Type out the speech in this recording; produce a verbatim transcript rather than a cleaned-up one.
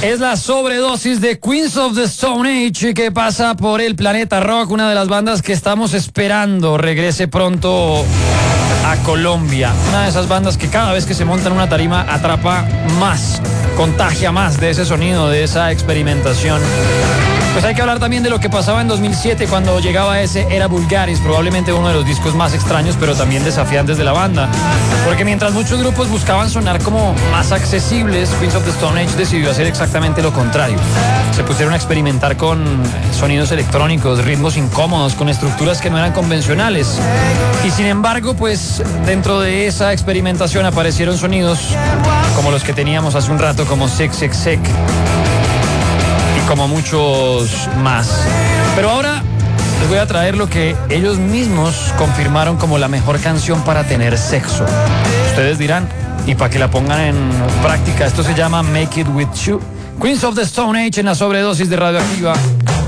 Es la sobredosis de Queens of the Stone Age que pasa por el planeta rock, una de las bandas que estamos esperando regrese pronto a Colombia. Una de esas bandas que cada vez que se monta en una tarima atrapa más, contagia más de ese sonido, de esa experimentación. Pues hay que hablar también de lo que pasaba en dos mil siete cuando llegaba ese Era Vulgaris, probablemente uno de los discos más extraños pero también desafiantes de la banda. Porque mientras muchos grupos buscaban sonar como más accesibles, Queens of the Stone Age decidió hacer exactamente lo contrario. Se pusieron a experimentar con sonidos electrónicos, ritmos incómodos, con estructuras que no eran convencionales. Y sin embargo, pues dentro de esa experimentación aparecieron sonidos como los que teníamos hace un rato, como Sick Sick Sick, como muchos más. Pero ahora les voy a traer lo que ellos mismos confirmaron como la mejor canción para tener sexo. Ustedes dirán, y para que la pongan en práctica, esto se llama Make It With You. Queens of the Stone Age en la sobredosis de Radioactiva.